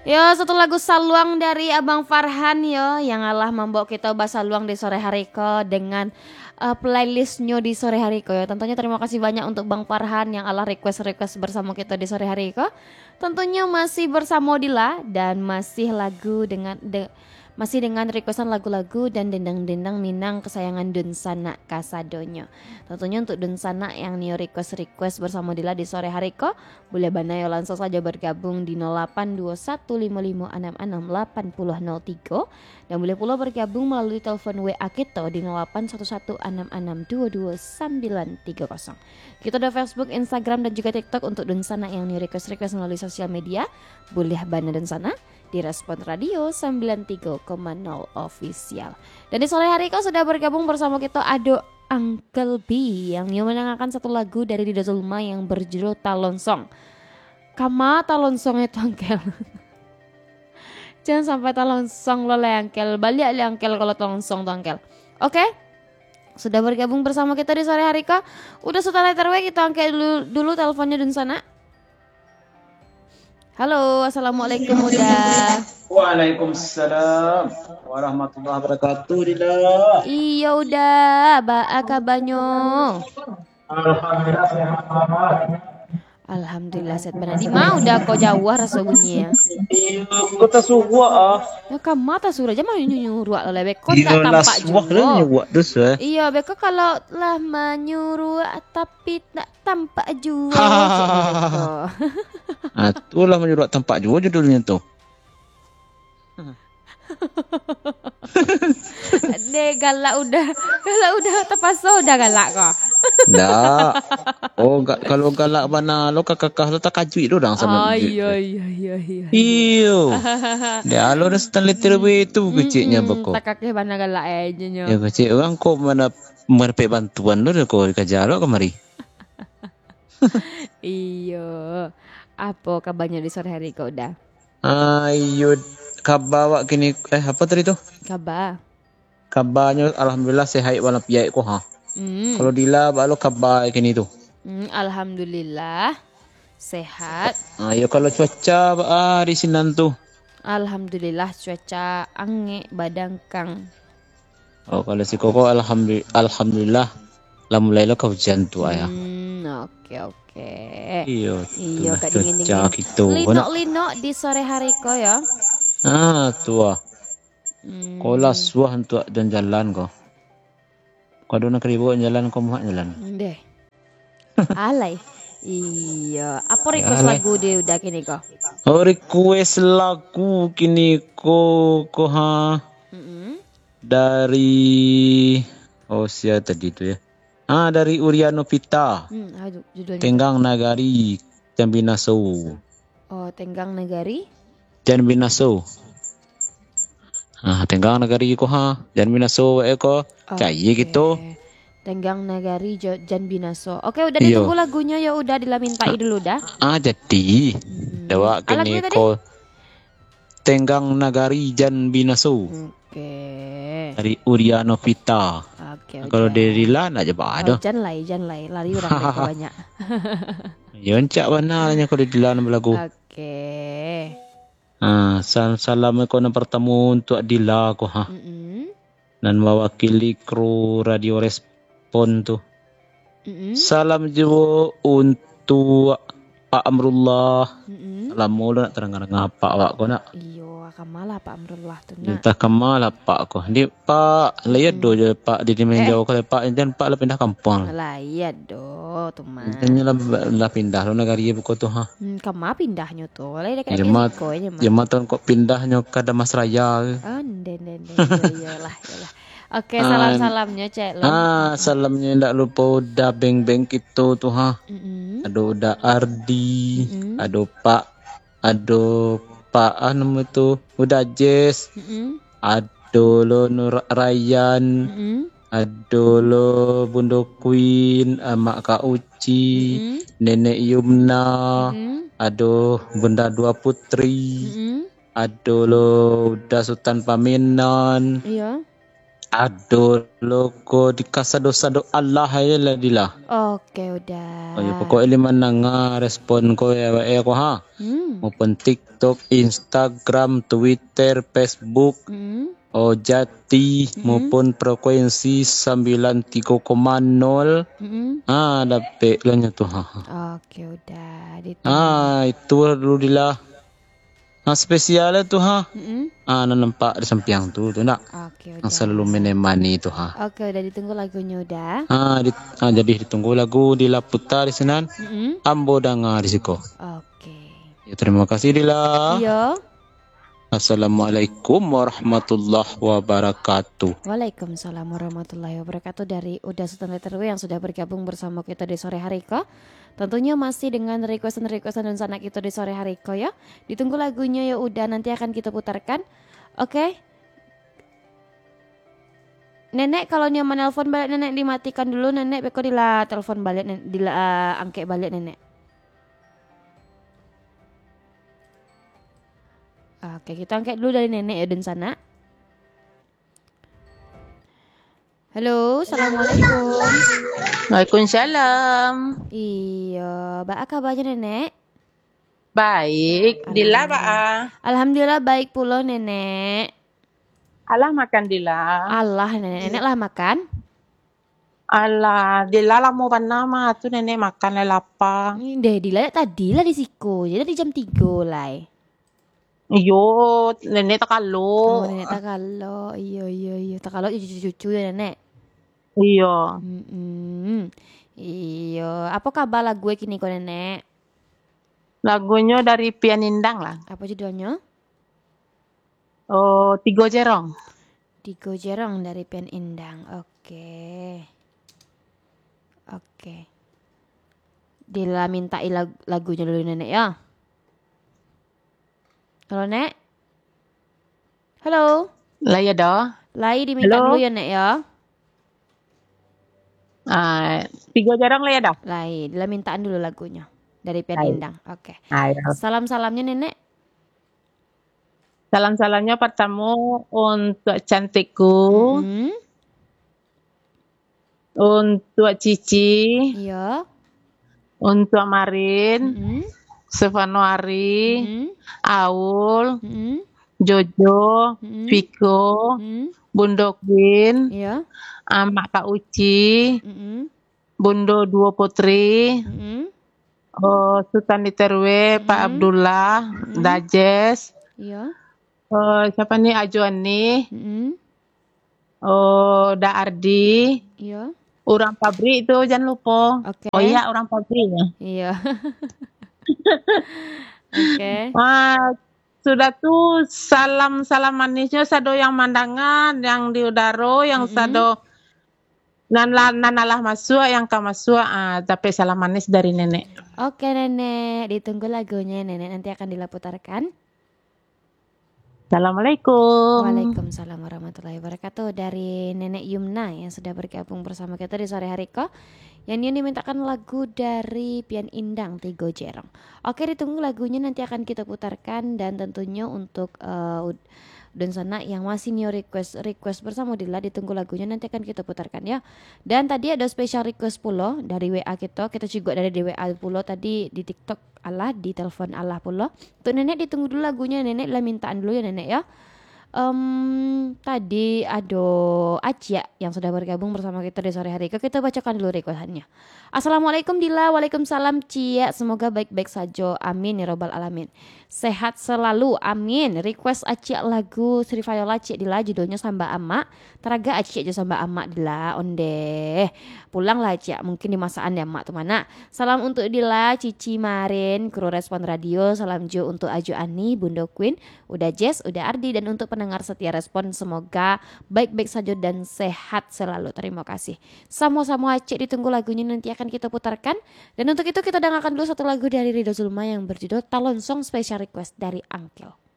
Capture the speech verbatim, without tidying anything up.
Yo, satu lagu Saluang dari Abang Farhan yo, yang Allah membawa kita bahas Saluang di sore hari ko dengan uh, playlistnya di sore hari ko yo. Tentunya terima kasih banyak untuk Bang Farhan yang Allah request-request bersama kita di sore hari ko. Tentunya masih bersama Dila dan masih lagu dengan de, masih dengan requestan lagu-lagu dan dendang-dendang Minang kesayangan Dun Sana Kasadonyo. Tentunya untuk Dun Sana yang nih request-request bersama Dila di sore hari ko, boleh banayo langsung saja bergabung di nol delapan dua satu lima lima enam enam delapan nol nol tiga dan boleh pula bergabung melalui telepon W A kita di nol delapan satu satu enam enam dua dua sembilan tiga nol. Kita ada Facebook, Instagram dan juga TikTok untuk Dun Sana yang nih request-request melalui sosial media. Boleh bana Dun Sana di Respon Radio sembilan tiga koma nol official. Dan di sore hari kau sudah bergabung bersama kita Ado Uncle B yang menyanyikan satu lagu dari Dida Zulma yang berjudul Talonsong. Kama Talonsong itu Angkel. Jangan sampai Talonsong lo le Angkel. Balik le Angkel kalau Talonsong tuh Angkel. Oke? Sudah bergabung bersama kita di sore hari kau. Udah sudah letter we kita angkat dulu, dulu teleponnya Dun Sana. Halo, assalamualaikum udah. Waalaikumsalam warahmatullahi wabarakatuh. Dila. Iya udah, baa kabanyo. Alhamdulillah sehat banget. Alhamdulillah sehat benar. Di mau udah kau jauh rasa bunyi ya. Iya, kota suwa ah. Ya kamu mata surah aja mau nyuruh lah lebek kau tak tampak juga. Iya, beko kalau lah menyuruh tapi tak tampak juga. Ah, itulah menyuruh tampak juga judulnya tuh. Deh galak udah, galak udah terpaksa udah galak kok. Nggak. Oh, ga, kalau galak mana lo kakak lo tak kajui lo dong sama. Oh iya iya iya iya. Iyo. Dia lo udah setengah liter itu kecilnya beko. Tak kakek mana galak aja nyo. Ya kecil orang kok mana menerpe bantuan lo kok kerja lo kemari. Iyo. Apa kabarnya di sore hari kau udah? Ayo kabar kini eh apa tadi tuh? Kabar. Kabarnya alhamdulillah sehat walafiat kok ha. Hmm. Kalau Dila balo kabar kini tuh. Hmm, alhamdulillah sehat. Ayo kalau cuaca ah di sini tuh. Alhamdulillah cuaca ange badang kang. Oh kalau si Koko alhamdulillah alhamdulillah lah mulai lo hujan tuh ayah. Hmm, oke oke. Iyo. Iya kak dingin Cuaca dingin. gitu. Lino lino di sore hari ko ya. Ah tua. Hmm. Kau lah suah untuk dan jalan kau. Kau nak ribu jalan kau mau jalan. Deh. Alay. Iya. Apa request Alay. lagu dia udah kini kok? Oh request lagu kini ko ko ha Mm-mm. dari oh siapa tadi tu ya? Ah dari Uriano Pita. Hmm, aduh judulnya. Tenggang Nagari Jambinaso. Oh, Tenggang Nagari. Jambinaso. Ah Tenggang Nagari ko ha. Jambinaso eko. Cai gitu. Tenggang Nagari Jo- Jan Binaso. Oke, udah Iyo. ditunggu lagunya ya udah dilamintai dulu dah. Ah jadi. Hmm. Dewa Ah, lagunya kini tadi? ko Tenggang Nagari Jambinaso. Oke. Dari Uriano Pita. Oke. Kalau oke. dari Dila nak jawab ada. Oh, Jan lai, Jan lai. Lari orang mereka banyak. Ya encak banalnya kalau di Dila nama lagu. Oke. Ah, sal salam ko na pertemu untuk Dila ko ha. Mm-mm. Dan mewakili kru Radio Respon tuh. Mm-mm. Salam juga untuk Pak Amrullah. Mm-mm. Salam mulu nak terang ngapa awak ko nak. Iyo, kamalah Pak Amrullah tuh nak. Entah kemal Pak ko. Di Pak lihat do je Pak di dimen Eh. jauh kalau Pak dan Pak lah pindah kampung. Lah iya do, tuh mah. Tanya lah lah pindah lo negari buku tuh ha. Hmm, kama pindahnya tuh. Lah dekat Jemaat Meksiko aja mah. jematan kok pindahnya ke Damas Raya. Oh, den den den. Iya lah, iyalah. Oke, salam-salamnya Cek lo. Ah, salamnya ndak lupa udah beng-beng itu tuh ha. Mm-mm. Ada udah Ardi, Mm-mm. ada Pak, ada Pak anu itu udah Jess, Mm-mm. ada lo Nur Ryan, Mm-mm. ada lo Bunda Queen, Mak Kak Uci, Mm-mm. Nenek Yumna, Mm-mm. ada Bunda Dua Putri, Mm-mm. ada lo udah Sultan Paminan, Iya. Aduh, loko di kasado-sado Allah ya lah dila. Oke, udah. Oh ya pokoknya lima nanga respon ko ya eh ko ha. Hmm. Maupun TikTok, Instagram, Twitter, Facebook, Hmm. oh Jati maupun frekuensi sembilan puluh tiga koma nol. Hmm. Ah, dapat lah nya tuh ha. Oke, udah. Ditunggu. Ah, itu dulu dila. Ah, spesialnya tuh ha. Hmm. Ah, nampak di samping tuh tuh nak. Oke, udah. Yang selalu menemani itu ha. Oke, udah ditunggu lagunya udah. Ah, di, ah, jadi ditunggu lagu di Laputa di sana. Hmm. Ambo danga di siko. Oke. Ya, terima kasih Dila. Iya. Assalamualaikum warahmatullahi wabarakatuh. Waalaikumsalam warahmatullahi wabarakatuh. Dari Uda Sultan Letter W yang sudah bergabung bersama kita di sore hari ko. Tentunya masih dengan requestan-requestan dan sana kita di sore hari ko ya. Ditunggu lagunya ya udah, nanti akan kita putarkan. Oke. Nenek kalau nyaman nelpon balik nenek dimatikan dulu nenek, beko dila telepon balik nenek, dila uh, angke balik nenek. Oke, kita angkat dulu dari nenek ya dan sana. Halo, assalamualaikum. Waalaikumsalam. Iya, Mbak kabarnya nenek? Baik, Dila Pak. Alhamdulillah baik pula nenek. Allah makan Dila. Allah nenek, nenek lah makan. Allah, Dila lah mau nama tu nenek makan lelapa. Ini deh Dila tadi lah di siku, jadi di jam tiga lah. Iyo, nenek tak Oh, kalau. nenek tak kalau, iya iya iya, tak kalau cucu-cucu ya nenek. Iya. Mm-mm. Iya, apa kabar lagu kini kok nenek? Lagunya dari Pian Indang lah. Apa judulnya? Oh, Tigo Jerong. Tigo Jerong dari Pian Indang. Oke. Oke. Dila minta lag- lagunya dulu nenek ya. Halo Nek. Halo. Lah ya dah. Lai diminta Halo. dulu ya Nek ya. Ah, Tigo Jerong lah ya dah. Lai, Dila mintaan dulu lagunya dari Pian Baik. Indang. Oke. Ayo. Salam-salamnya nenek. Salam-salamnya pertama untuk cantikku, Hmm. untuk Cici, Iya. untuk Marin, Hmm. Stefanuari, Hmm. Aul, Hmm. Jojo, Hmm. Viko, Hmm. Bundo Queen, Iya. Amak Kak Uci, Hmm. Bundo Dua Putri, Hmm. oh, Sultan Diterwe, Pak Mm. Abdullah, Mm. Dajes, Iya. oh, siapa nih Ajuani, Hmm. oh, Da Ardi, Iya. orang pabrik itu jangan lupa. Oke. Oh iya orang pabriknya. Iya. Oke. Ah, sudah tuh salam salam manisnya sado yang mandangan, yang di udaro, yang Mm-mm. sado nan nanalah masuk, yang ka masuk, ah, tapi salam manis dari nenek. Oke nenek, ditunggu lagunya nenek nanti akan dilaputarkan. Assalamualaikum. Waalaikumsalam warahmatullahi wabarakatuh. Dari nenek Yumna yang sudah bergabung bersama kita di sore hari ko. Yang ini dimintakan lagu dari Pian Indang Tigo Jerong. Oke, ditunggu lagunya nanti akan kita putarkan. Dan tentunya untuk uh, dan sana yang masih new request request bersama Dila, ditunggu lagunya nanti akan kita putarkan ya. Dan tadi ada special request pulo dari W A kita, kita juga dari di W A pulo tadi di TikTok Allah, di telepon Allah pulo. Untuk nenek ditunggu dulu lagunya, nenek lah mintaan dulu ya nenek ya. Um, tadi ada Acia yang sudah bergabung bersama kita di sore hari ke, kita bacakan dulu requestannya. Assalamualaikum Dila, waalaikumsalam Cia, semoga baik-baik saja, amin ya robbal alamin. Sehat selalu, amin. Request Acia lagu Sri Viola Cia Dila, judulnya Samba Ama. Teraga Acia aja Samba Ama Dila, onde. Pulang lah Cia, mungkin di masaan ya Mak tuh mana. Salam untuk Dila, Cici Marin, kru Respon Radio. Salam Jo untuk Aju Ani, Bundo Queen, udah Jess, udah Ardi, dan untuk pendengar setia Respon, semoga baik-baik saja dan sehat selalu. Terima kasih. Sama-sama Acik, ditunggu lagunya nanti akan kita putarkan. Dan untuk itu kita dengarkan dulu satu lagu dari Ridho Zulma yang berjudul Talon Song Special Request dari Angkel.